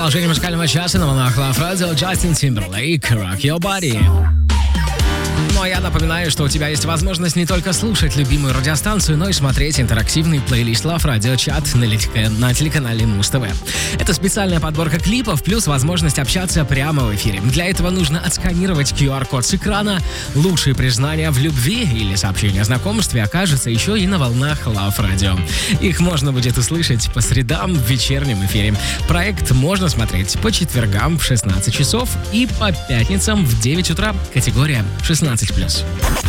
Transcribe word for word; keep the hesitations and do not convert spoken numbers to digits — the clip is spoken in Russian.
Продолжение музыкального часа на волнах Love Radio. Джастин Тимберлейк, Rock Your Body. Ну а я напоминаю, что у тебя есть возможность не только слушать любимую радиостанцию, но и смотреть интерактивный плейлист Love Radio Chat на, литика- на телеканале Муз-ТВ. Это специальная подборка клипов, плюс возможность общаться прямо в эфире. Для этого нужно отсканировать ку ар-код с экрана. Лучшие признания в любви или сообщения о знакомстве окажутся еще и на волнах Love Radio. Их можно будет услышать по средам в вечернем эфире. Проект можно смотреть по четвергам в шестнадцать часов и по пятницам в девять утра. Категория шестнадцать плюс.